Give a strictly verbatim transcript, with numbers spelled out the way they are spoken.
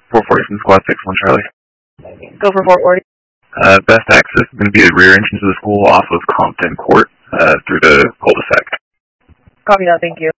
four forty from Squad six one Charlie. Go for four forty. Uh, best access is going to be the rear entrance of the school off of Compton Court uh, through the cul-de-sac. Copy that, thank you.